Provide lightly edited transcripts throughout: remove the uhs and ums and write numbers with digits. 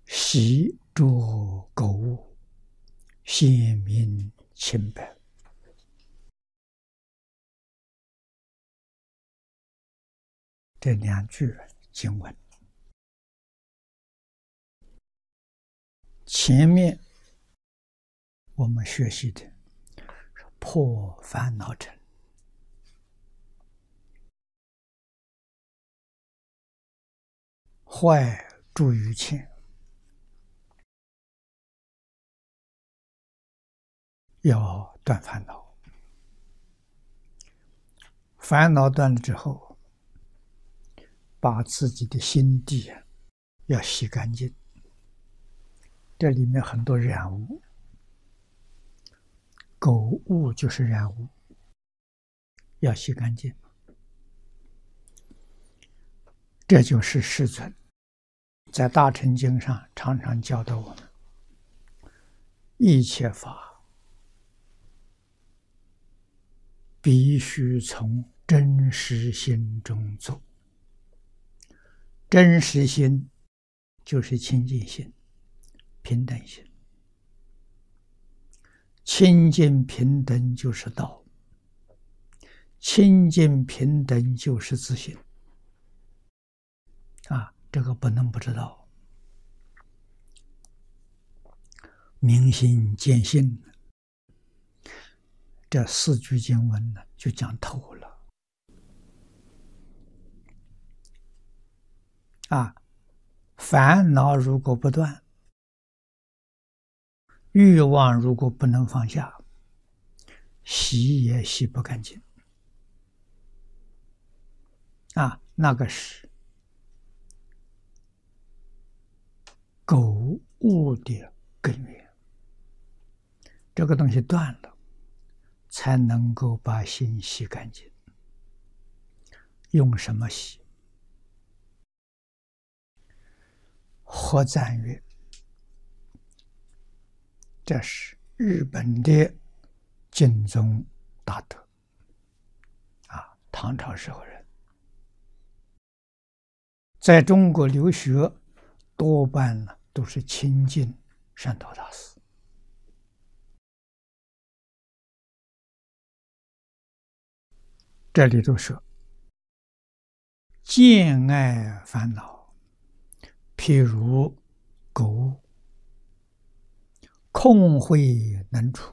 习着购物，显明清白。这两句经文，前面我们学习的是破烦恼尘，坏诸于前，要断烦恼。烦恼断了之后，把自己的心地要洗干净。这里面很多染污，购物就是染污，要洗干净。这就是世尊在《大乘经》上常常教导我们：一切法必须从真实心中做。真实心就是清净心、平等心。清净平等就是道，清净平等就是自信。这个不能不知道。明心见性，这四句经文呢就讲透了。烦恼如果不断，欲望如果不能放下，洗也洗不干净。那个是购物的根源。这个东西断了，才能够把心洗干净。用什么洗？活赞乐，这是日本的经宗大德，唐朝时候人，在中国留学，多半呢都是亲近山头大师。这里头说，见爱烦恼，譬如购物，空慧能处，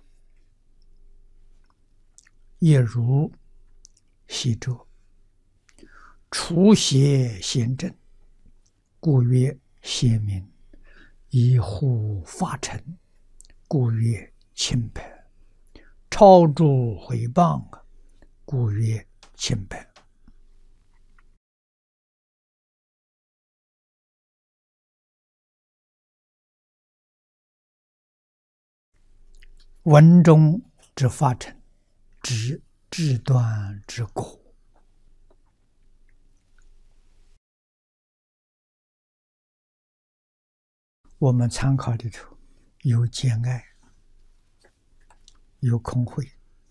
也如习着，除邪显正，故曰显明；以护法尘，故曰清白；超诸毁谤，故曰清白。文中之法尘，指智断之果。我们参考里头有见爱，有空慧，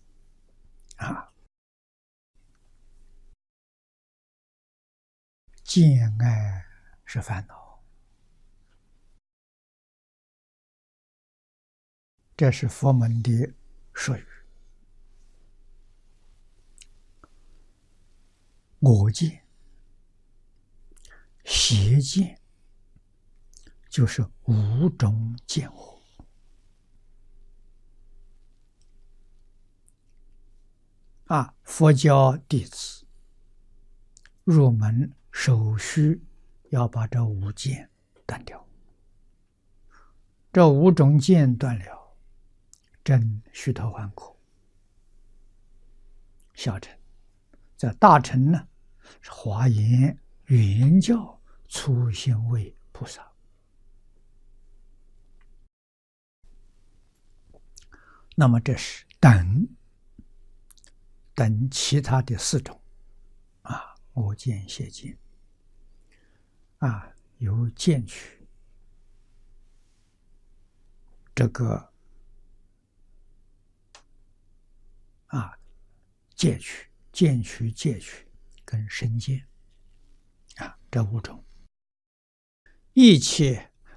见爱是烦恼，这是佛门的术语。我见、邪见，就是五种见惑。佛教弟子入门首须要把这五见断掉。这五种见断了，证须陀洹果。小乘，在大乘呢，是华严原教初心位菩萨。那么这是等其他的四种，我见、邪见，由见取，这个戒取、见取、戒取跟身见，这五种，一切